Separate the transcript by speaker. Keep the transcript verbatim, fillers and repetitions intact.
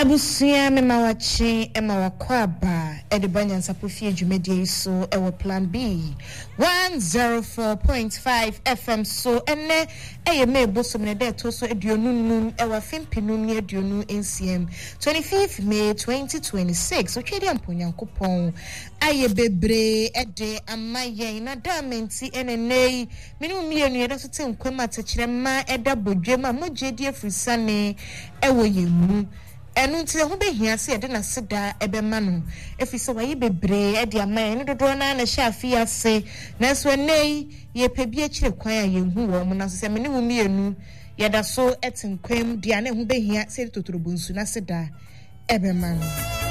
Speaker 1: Abusia memawachi emawakwaba edibanyansa pofie dwumedie so ewo plan B one oh four point five F M so ene eye mebosom ne de to so eduonunum ewa fimpinum ne eduonu N C M twenty-fifth May twenty twenty-six otwedi amponyankopon aye bebre ede amaye na damenti enenei minu mienu yeda so tenkwama tachirema eda bodwema mogedi afrisane ewo yemu enu nti ho behia se de na seda ebema no efise waye bebre e de aman no dodo na na shafi ase na so nei ye pebie kire kwan a ye hu wo mo na so se me ne wo mienu ye da so etinkwam dia na ho behia se totorobunsu na seda ebema no